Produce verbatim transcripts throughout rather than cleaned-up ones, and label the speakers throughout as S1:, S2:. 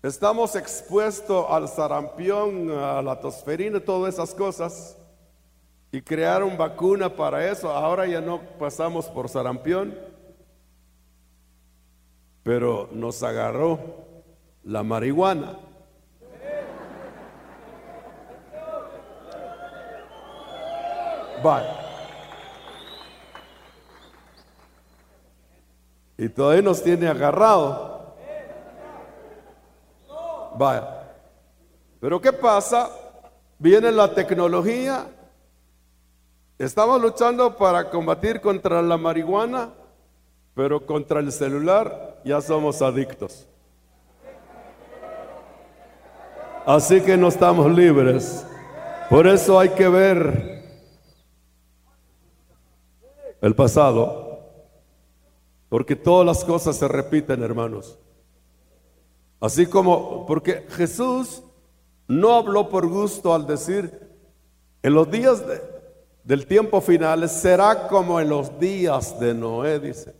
S1: estamos expuestos al sarampión, a la tosferina, todas esas cosas, y crearon vacuna para eso. Ahora ya no pasamos por sarampión, pero nos agarró la marihuana. Vale. Y todavía nos tiene agarrado. Vaya. Pero ¿qué pasa? Viene la tecnología. Estamos luchando para combatir contra la marihuana, pero contra el celular ya somos adictos. Así que no estamos libres. Por eso hay que ver el pasado, porque todas las cosas se repiten, hermanos. Así como, porque Jesús no habló por gusto al decir, en los días de, del tiempo final será como en los días de Noé, dice.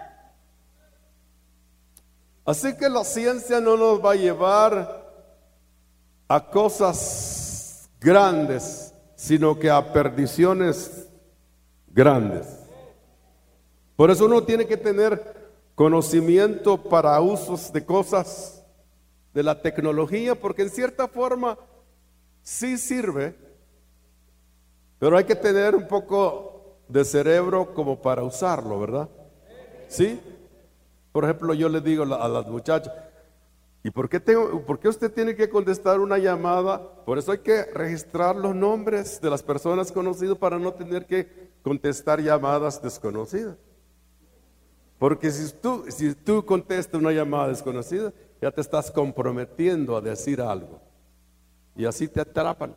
S1: Así que la ciencia no nos va a llevar a cosas grandes, sino que a perdiciones grandes. Por eso uno tiene que tener conocimiento para usos de cosas de la tecnología, porque en cierta forma sí sirve, pero hay que tener un poco de cerebro como para usarlo, ¿verdad? ¿Sí? Por ejemplo, yo le digo a las muchachas, ¿y por qué, tengo, por qué usted tiene que contestar una llamada? Por eso hay que registrar los nombres de las personas conocidas para no tener que contestar llamadas desconocidas. Porque si tú, si tú contestas una llamada desconocida, ya te estás comprometiendo a decir algo. Y así te atrapan.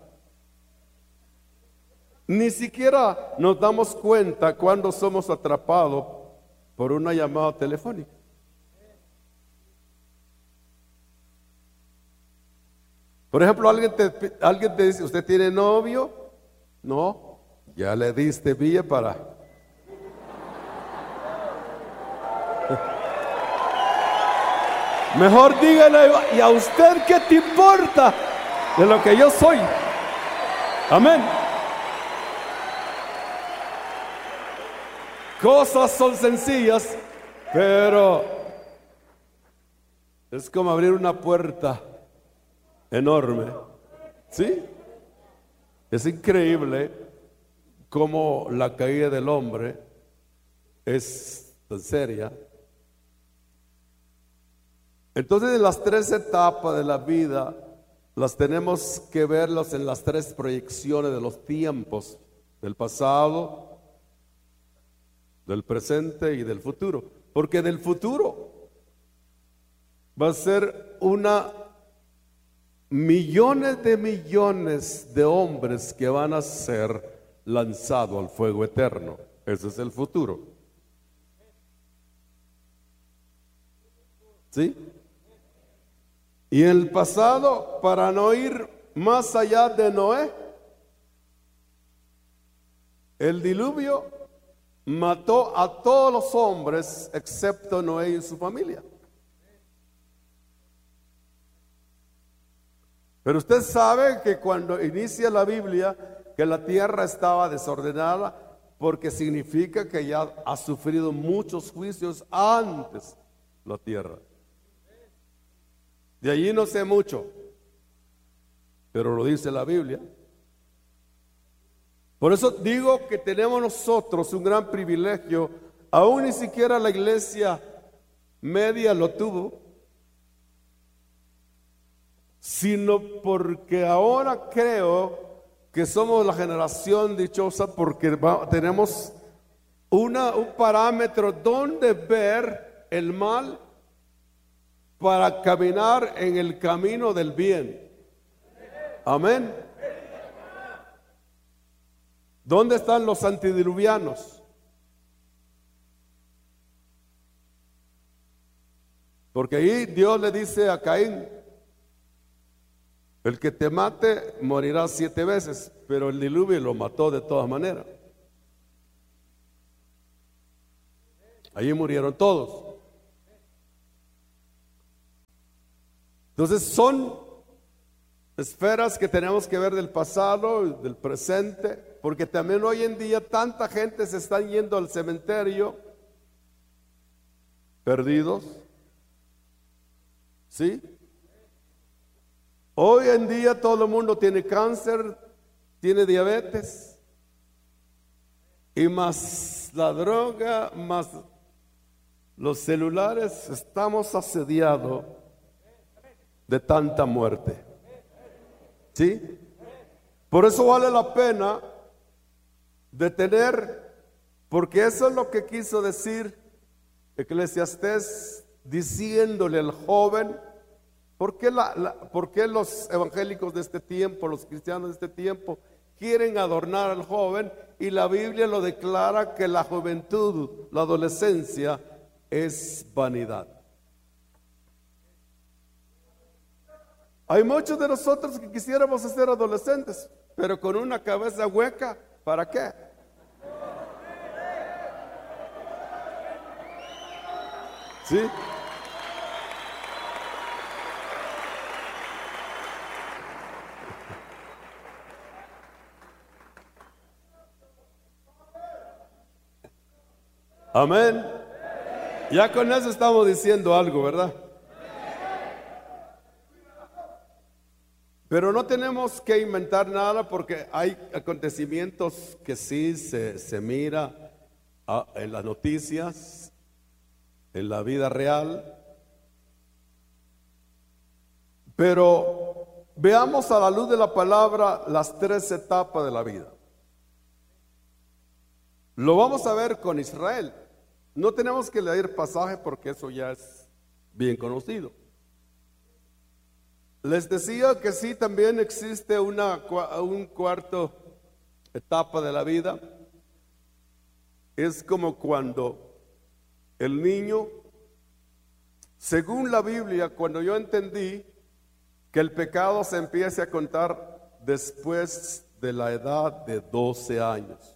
S1: Ni siquiera nos damos cuenta cuando somos atrapados por una llamada telefónica. Por ejemplo, alguien te, alguien te dice, ¿usted tiene novio? No, ya le diste vía para... Mejor dígale, ¿y a usted qué te importa de lo que yo soy? Amén. Cosas son sencillas, pero es como abrir una puerta enorme. ¿Sí? Es increíble cómo la caída del hombre es tan seria. Entonces, en las tres etapas de la vida, las tenemos que verlas en las tres proyecciones de los tiempos, del pasado, del presente y del futuro. Porque del futuro va a ser una millones de millones de hombres que van a ser lanzados al fuego eterno. Ese es el futuro. ¿Sí? Y el pasado, para no ir más allá de Noé, el diluvio mató a todos los hombres excepto Noé y su familia. Pero usted sabe que cuando inicia la Biblia, que la tierra estaba desordenada, porque significa que ya ha sufrido muchos juicios antes la tierra. De allí no sé mucho, pero lo dice la Biblia. Por eso digo que tenemos nosotros un gran privilegio, aún ni siquiera la iglesia media lo tuvo, sino porque ahora creo que somos la generación dichosa porque va, tenemos una, un parámetro donde ver el mal para caminar en el camino del bien. Amén. ¿Dónde están los antidiluvianos? Porque ahí Dios le dice a Caín, el que te mate morirá siete veces, pero el diluvio lo mató de todas maneras. Allí murieron todos. Entonces son esferas que tenemos que ver del pasado, del presente, porque también hoy en día tanta gente se está yendo al cementerio perdidos. ¿Sí? Hoy en día todo el mundo tiene cáncer, tiene diabetes, y más la droga, más los celulares, estamos asediados de tanta muerte. ¿Sí? Por eso vale la pena detener, porque eso es lo que quiso decir Eclesiastés, diciéndole al joven. ¿Por qué, la, la, ¿Por qué los evangélicos de este tiempo, los cristianos de este tiempo, quieren adornar al joven? Y la Biblia lo declara que la juventud, la adolescencia, es vanidad. Hay muchos de nosotros que quisiéramos ser adolescentes, pero con una cabeza hueca, ¿para qué? ¿Sí? Amén. Ya con eso estamos diciendo algo, ¿verdad? Pero no tenemos que inventar nada, porque hay acontecimientos que sí se, se mira ah, en las noticias, en la vida real. Pero veamos a la luz de la palabra las tres etapas de la vida. Lo vamos a ver con Israel. No tenemos que leer pasaje porque eso ya es bien conocido. Les decía que sí, también existe una un cuarto etapa de la vida. Es como cuando el niño, según la Biblia, cuando yo entendí que el pecado se empieza a contar después de la edad de doce años.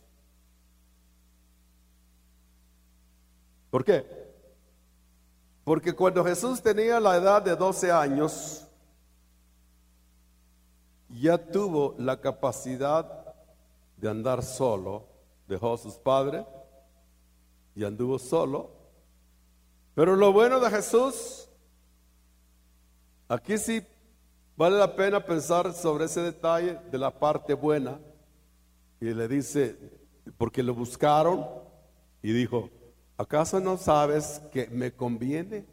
S1: ¿Por qué? Porque cuando Jesús tenía la edad de doce años, ya tuvo la capacidad de andar solo, dejó a sus padres y anduvo solo. Pero lo bueno de Jesús, aquí sí vale la pena pensar sobre ese detalle de la parte buena. Y le dice, porque lo buscaron y dijo, ¿acaso no sabes que me conviene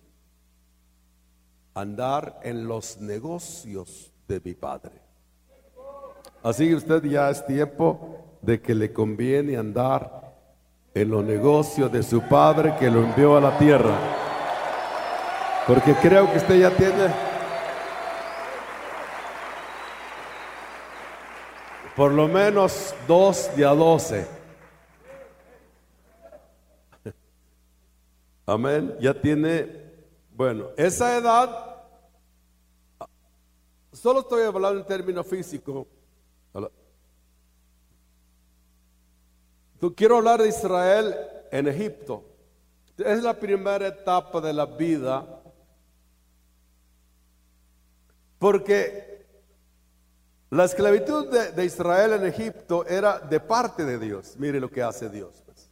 S1: andar en los negocios de mi Padre? Así que usted ya es tiempo de que le conviene andar en los negocios de su Padre que lo envió a la tierra. Porque creo que usted ya tiene por lo menos dos de a doce. Amén. Ya tiene, bueno, esa edad, solo estoy hablando en términos físicos. Tú quiero hablar de Israel en Egipto. Es la primera etapa de la vida, porque la esclavitud de, de Israel en Egipto era de parte de Dios. Mire lo que hace Dios, pues.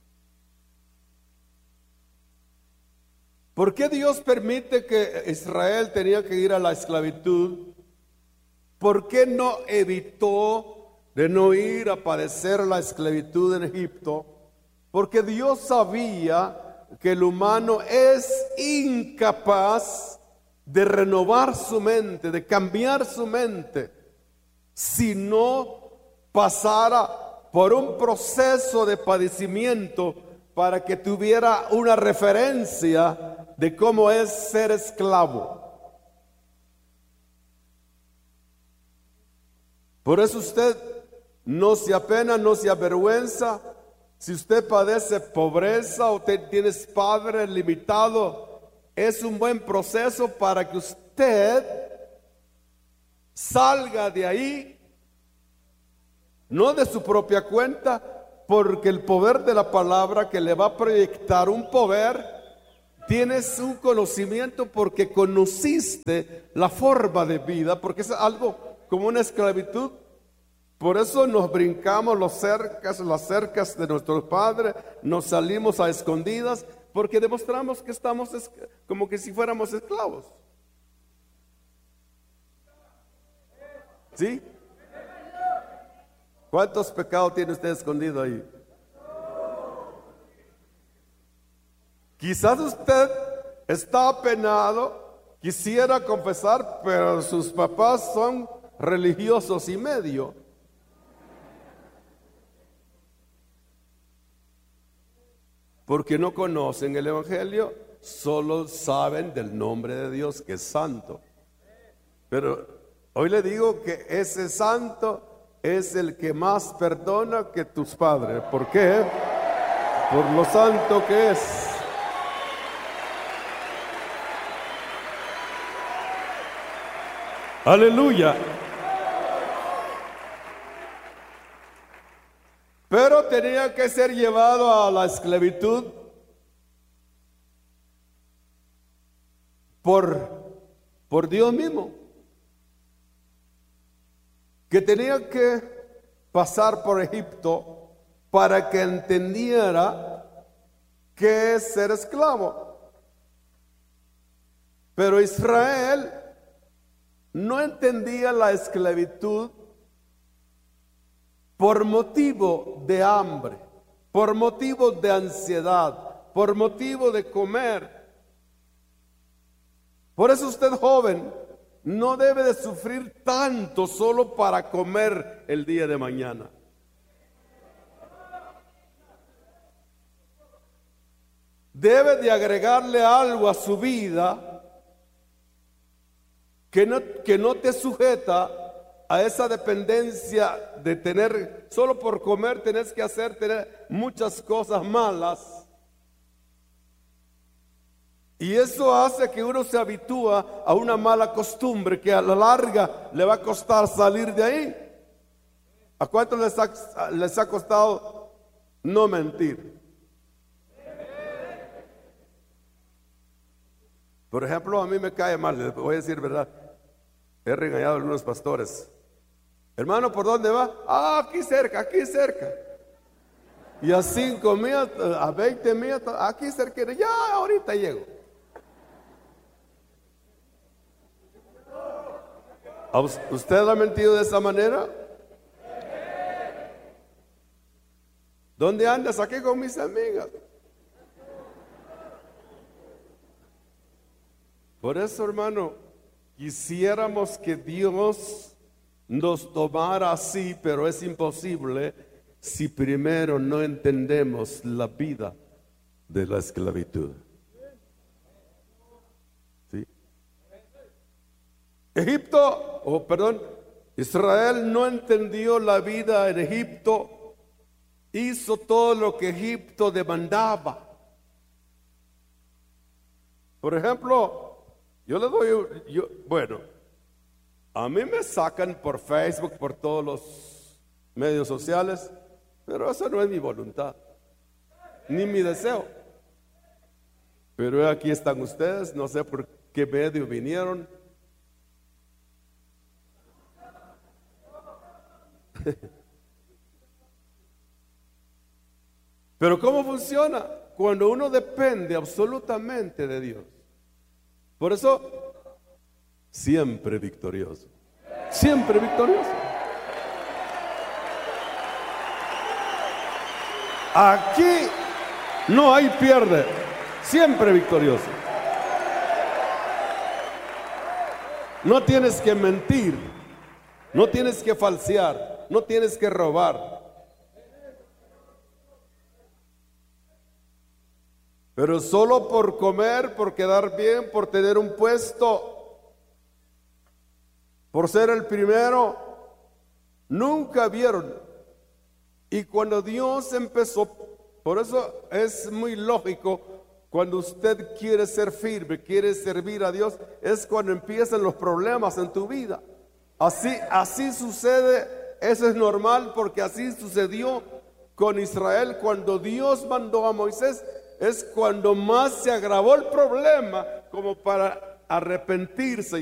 S1: ¿Por qué Dios permite que Israel tenía que ir a la esclavitud? ¿Por qué no evitó de no ir a padecer la esclavitud en Egipto? Porque Dios sabía que el humano es incapaz de renovar su mente, de cambiar su mente, si no pasara por un proceso de padecimiento para que tuviera una referencia de cómo es ser esclavo. Por eso usted no se apena, no se avergüenza. Si usted padece pobreza o usted tiene padre limitado, es un buen proceso para que usted salga de ahí, no de su propia cuenta, porque el poder de la palabra que le va a proyectar un poder Tienes un conocimiento porque conociste la forma de vida, porque es algo como una esclavitud. Por eso nos brincamos los cercas, las cercas de nuestros padres, nos salimos a escondidas, porque demostramos que estamos como que si fuéramos esclavos. ¿Sí? ¿Cuántos pecados tiene usted escondido ahí? Quizás usted está apenado, quisiera confesar, pero sus papás son religiosos y medio. Porque no conocen el Evangelio, solo saben del nombre de Dios que es santo. Pero hoy le digo que ese santo es el que más perdona que tus padres. ¿Por qué? Por lo santo que es. Aleluya. Pero tenía que ser llevado a la esclavitud por, por Dios mismo, que tenía que pasar por Egipto para que entendiera qué es ser esclavo. Pero Israel no entendía la esclavitud por motivo de hambre, por motivo de ansiedad, por motivo de comer. Por eso usted, joven, no debe de sufrir tanto solo para comer el día de mañana. Debe de agregarle algo a su vida que no, que no te sujeta a esa dependencia de tener, solo por comer tenés que hacer, tener muchas cosas malas. Y eso hace que uno se habitúa a una mala costumbre que a la larga le va a costar salir de ahí. ¿A cuántos les ha, les ha costado no mentir? Por ejemplo, a mí me cae mal, les voy a decir verdad. He regañado a algunos pastores. Hermano, ¿por dónde va? Ah, aquí cerca, aquí cerca. Y a cinco millas, a veinte millas, aquí cerca. Ya, ahorita llego. ¿A ¿Usted ha mentido de esa manera? ¿Dónde andas? Aquí con mis amigas. Por eso, hermano, quisiéramos que Dios nos tomara así, pero es imposible si primero no entendemos la vida de la esclavitud. ¿Sí? Egipto, o oh, perdón, Israel no entendió la vida en Egipto, hizo todo lo que Egipto demandaba. Por ejemplo, yo le doy, yo, bueno, a mí me sacan por Facebook, por todos los medios sociales, pero eso no es mi voluntad, ni mi deseo. Pero aquí están ustedes, no sé por qué medio vinieron. Pero ¿cómo funciona? Cuando uno depende absolutamente de Dios. Por eso, siempre victorioso. Siempre victorioso. Aquí no hay pierde. Siempre victorioso. No tienes que mentir. No tienes que falsear. No tienes que robar. Pero solo por comer, por quedar bien, por tener un puesto, por ser el primero, nunca vieron. Y cuando Dios empezó, por eso es muy lógico, cuando usted quiere ser firme, quiere servir a Dios, es cuando empiezan los problemas en tu vida. Así, así sucede, eso es normal, porque así sucedió con Israel cuando Dios mandó a Moisés. es cuando más se agravó el problema como para arrepentirse